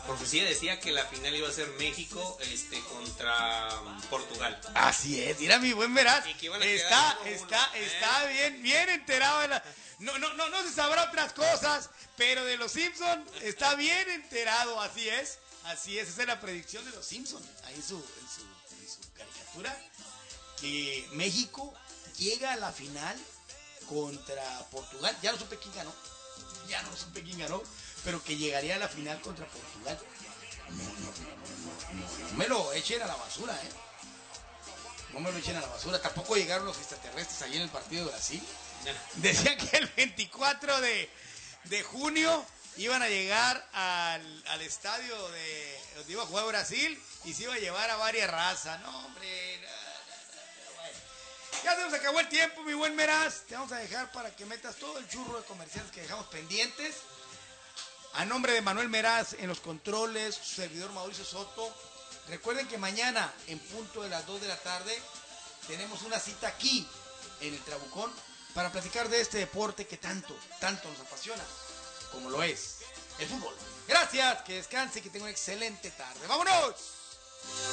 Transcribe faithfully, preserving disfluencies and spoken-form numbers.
profecía decía que la final iba a ser México este, contra Portugal. Así es, mira mi buen Meraz. Y que iban a Está, quedar uno, está, uno, ¿eh? está bien, bien enterado de la... No, no, no, no se sabrá otras cosas, pero de los Simpson está bien enterado, así es. Así es, esa es la predicción de los Simpson, ahí en su, en su, en su caricatura, que México llega a la final contra Portugal. Ya no supe quién ganó, ya no supe quién ganó, pero que llegaría a la final contra Portugal. No, no, no, no, no, no me lo echen a la basura, ¿eh? No me lo echen a la basura. Tampoco llegaron los extraterrestres allí en el partido de Brasil. Decían que el veinticuatro de, de junio iban a llegar al, al estadio de donde iba a jugar Brasil y se iba a llevar a varias razas. No, hombre. No, no, no, bueno. Ya se nos acabó el tiempo, mi buen Meraz. Te vamos a dejar para que metas todo el churro de comerciales que dejamos pendientes. A nombre de Manuel Meraz en los controles, su servidor Mauricio Soto. Recuerden que mañana, en punto de las dos de la tarde, tenemos una cita aquí, en el Trabucón, para platicar de este deporte que tanto, tanto nos apasiona, como lo es el fútbol. Gracias, que descanse y que tenga una excelente tarde. ¡Vámonos!